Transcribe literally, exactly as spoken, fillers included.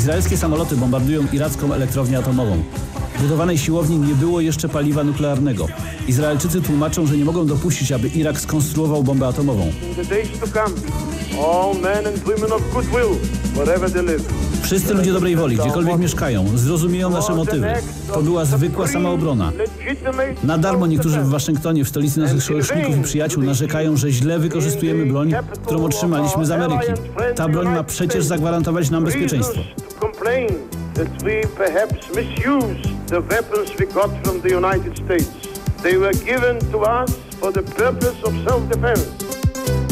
Izraelskie samoloty bombardują iracką elektrownię atomową. W budowanej siłowni nie było jeszcze paliwa nuklearnego. Izraelczycy tłumaczą, że nie mogą dopuścić, aby Irak skonstruował bombę atomową. Wszyscy ludzie dobrej woli, gdziekolwiek mieszkają, zrozumieją nasze motywy. To była zwykła samoobrona. Na darmo niektórzy w Waszyngtonie, w stolicy naszych sojuszników i przyjaciół, narzekają, że źle wykorzystujemy broń, którą otrzymaliśmy z Ameryki. Ta broń ma przecież zagwarantować nam bezpieczeństwo. They were given to us for the purpose of self-defense.